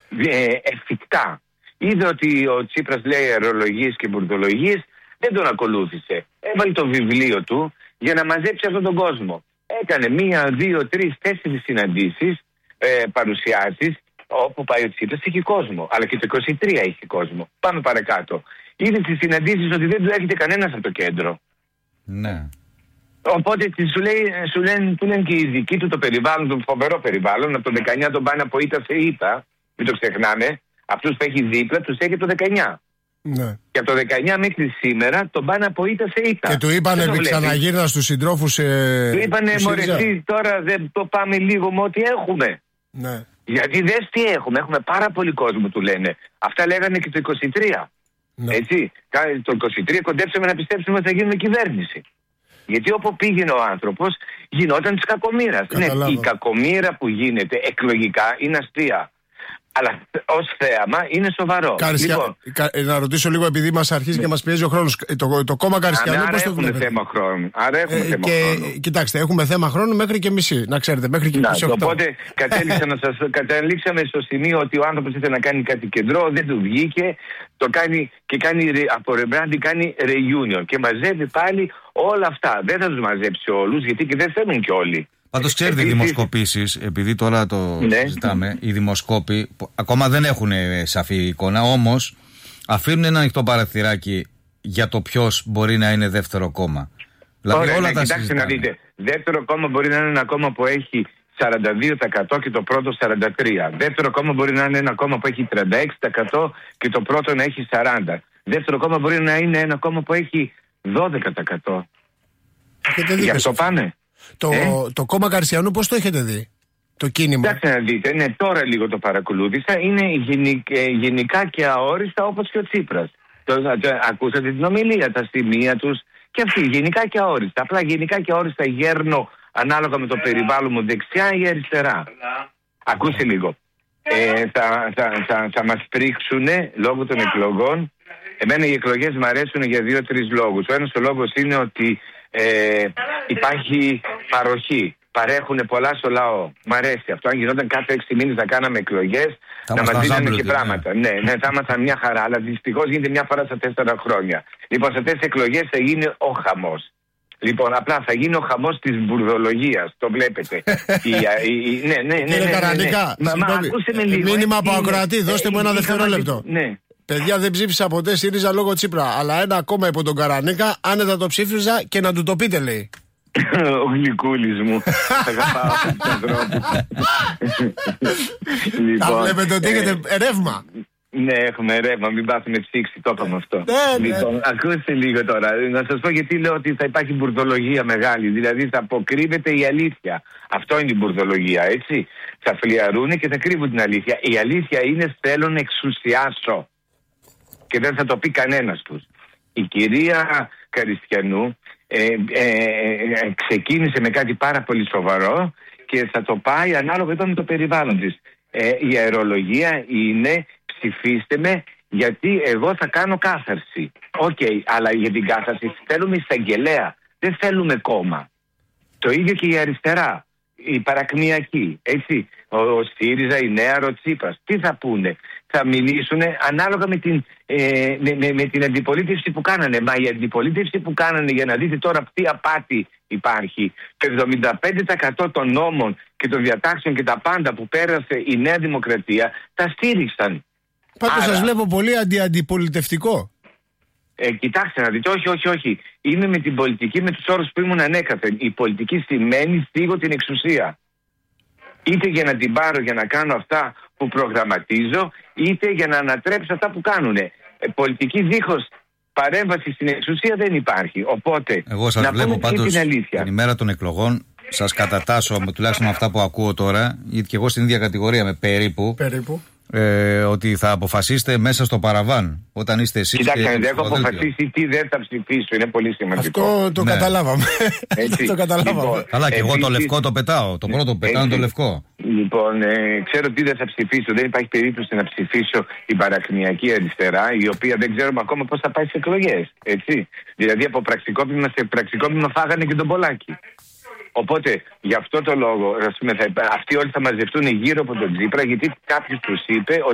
εφικτά. Είδε ότι ο Τσίπρας λέει αερολογίες και μπουρδολογίες, δεν τον ακολούθησε. Έβαλε το βιβλίο του για να μαζέψει αυτόν τον κόσμο. Έκανε 1, 2, 3, 4 συναντήσεις, παρουσιάσεις, όπου πάει ο Τσίπρας είχε κόσμο. Αλλά και το 23 είχε κόσμο. Πάμε παρακάτω. Είδε στις συναντήσεις ότι δεν του έρχεται κανένας από το κέντρο. Ναι. Οπότε του λένε και οι ειδικοί του το περιβάλλον, το φοβερό περιβάλλον. Από το 19 τον πάνε από ήττα σε ήττα. Μην το ξεχνάμε. Αυτούς που έχει δίπλα τους έχει το 19. Ναι. Και από το 19 μέχρι σήμερα τον πάνε από ήττα σε ήττα. Και του είπανε ξαναγύρνα στους συντρόφους. Του είπανε μωρεσί, τώρα δεν το πάμε λίγο με ό,τι έχουμε. Ναι. Γιατί δες τι έχουμε. Έχουμε πάρα πολύ κόσμο, του λένε. Αυτά λέγανε και το 23. Ναι. Έτσι. Το 23 κοντέψαμε να πιστέψουμε ότι θα γίνουμε κυβέρνηση. Γιατί όπου πήγαινε ο άνθρωπος γινόταν της κακομοίρας. Ναι, η κακομοίρα που γίνεται εκλογικά είναι αστεία. Αλλά ως θέαμα είναι σοβαρό. Λοιπόν, να ρωτήσω λίγο, επειδή μας αρχίζει και μας πιέζει ο χρόνος. Το κόμμα Καριστιανού πώς το βλέπετε? Θέμα χρόνου. Άρα έχουμε θέμα χρόνου. Κοιτάξτε, έχουμε θέμα χρόνου μέχρι και μισή. Να ξέρετε, μέχρι και μισή. Οπότε καταλήξαμε στο σημείο ότι ο άνθρωπος ήθελε να κάνει κάτι κεντρό, δεν του βγήκε. Το κάνει και από rebranding κάνει reunion. Και μαζεύει πάλι όλα αυτά. Δεν θα τους μαζέψει όλους, γιατί και δεν θέλουν κι όλοι. Πάντως ξέρετε, οι δημοσκοπήσεις, επειδή τώρα το συζητάμε, οι δημοσκόποι ακόμα δεν έχουν σαφή εικόνα, όμως αφήνουν ένα ανοιχτό παραθυράκι για το ποιος μπορεί να είναι δεύτερο κόμμα. Δηλαδή ωραία, όλα τα κοιτάξτε συζητάμε. να δείτε. Δεύτερο κόμμα μπορεί να είναι ένα κόμμα που έχει 42% και το πρώτο 43%. Δεύτερο κόμμα μπορεί να είναι ένα κόμμα που έχει 36% και το πρώτο να έχει 40%. Δεύτερο κόμμα μπορεί να είναι ένα κόμμα που έχει 12%. Γι' αυτό πάνε. Το κόμμα Καριστιανού πώς το έχετε δει, το κίνημα? Κοιτάξτε να δείτε, ναι, τώρα λίγο το παρακολούθησα. Είναι γενικά και αόριστα όπως και ο Τσίπρας. Ακούσατε την ομιλία, τα σημεία τους και αυτοί γενικά και αόριστα. Απλά γενικά και αόριστα γέρνω ανάλογα με το περιβάλλον μου δεξιά ή αριστερά. Ακούστε λίγο. Θα μας πρίξουνε λόγω των εκλογών. Εμένα οι εκλογές μου αρέσουν για 2-3 λόγους. Ο ένας ο λόγος είναι ότι υπάρχει παροχή. Παρέχουν πολλά στο λαό. Μ' αρέσει αυτό. Αν γινόταν κάθε 6 μήνες να κάναμε εκλογές, να μας δίνανε και πράγματα. Ναι, θα ήμασταν μια χαρά. Αλλά δυστυχώς γίνεται μια φορά στα 4 χρόνια. Λοιπόν, σε αυτές τις εκλογές θα γίνει ο χαμός. Λοιπόν, απλά θα γίνει ο χαμός της μπουρδολογίας. Το βλέπετε. Κύριε Καρανίκα, μήνυμα από ακροατή. Δώστε μου ένα δευτερόλεπτο. Ναι. Παιδιά, δεν ψήφισα ποτέ ΣΥΡΙΖΑ λόγω Τσίπρα. Αλλά ένα ακόμα υπό τον Καρανίκα, άνετα το ψήφιζα και να του το πείτε, λέει. Ο γλυκούλης μου. Αγαπάω αυτούς τους ανθρώπους. Τα βλέπετε ότι έχετε ρεύμα. Ναι, έχουμε ρεύμα, μην πάθουμε ψήξη, το είπαμε αυτό. Λοιπόν, ακούστε λίγο τώρα. Να σας πω γιατί λέω ότι θα υπάρχει μπουρδολογία μεγάλη. Δηλαδή θα αποκρύβεται η αλήθεια. Αυτό είναι η μπουρδολογία, έτσι. Θα φλιαρούνε και θα κρύβουν την αλήθεια. Η αλήθεια είναι θέλω να εξουσιάσω. Και δεν θα το πει κανένας τους. Η κυρία Καριστιανού ξεκίνησε με κάτι πάρα πολύ σοβαρό και θα το πάει ανάλογα με το περιβάλλον της. Η αερολογία είναι ψηφίστε με γιατί εγώ θα κάνω κάθαρση. Οκ, αλλά για την κάθαρση θέλουμε εισαγγελέα, δεν θέλουμε κόμμα. Το ίδιο και η αριστερά, η παρακμιακή, έτσι. Ο ΣΥΡΙΖΑ, η Νέα, ο Τσίπρας. Τι θα πούνε? Θα μιλήσουν ανάλογα με την αντιπολίτευση που κάνανε. Μα η αντιπολίτευση που κάνανε, για να δείτε τώρα τι απάτη υπάρχει. Το 75% των νόμων και των διατάξεων και τα πάντα που πέρασε η Νέα Δημοκρατία τα στήριξαν. Πάντως σας βλέπω πολύ αντιπολιτευτικό. Κοιτάξτε να δείτε, όχι. Είμαι με την πολιτική με τους όρους που ήμουν ανέκαθεν. Η πολιτική σημαίνει στίγω την εξουσία. Είτε για να την πάρω για να κάνω αυτά που προγραμματίζω, είτε για να ανατρέψω αυτά που κάνουνε. Πολιτική δίχως παρέμβαση στην εξουσία δεν υπάρχει. Οπότε, εγώ σας βλέπω πάντως την ημέρα των εκλογών, σας κατατάσσω τουλάχιστον με αυτά που ακούω τώρα, γιατί και εγώ στην ίδια κατηγορία με περίπου. Ότι θα αποφασίσετε μέσα στο παραβάν όταν είστε εσείς. Κοιτάξτε, δεν έχω αποφασίσει τι δεν θα ψηφίσω. Είναι πολύ σημαντικό. Αυτό το καταλάβαμε. Το καταλάβαμε. Καλά, και εγώ το λευκό το πετάω. Το πρώτο που πετάω είναι το λευκό. Λοιπόν, ξέρω τι δεν θα ψηφίσω. Δεν υπάρχει περίπτωση να ψηφίσω την παρακμιακή αριστερά, η οποία δεν ξέρουμε ακόμα πώς θα πάει στις εκλογές. Έτσι. Δηλαδή από πραξικόπημα σε πραξικόπημα φάγανε και τον Πολάκη. Οπότε, γι' αυτό το λόγο, αυτοί όλοι θα μαζευτούν γύρω από τον Τσίπρα, γιατί κάποιος τους είπε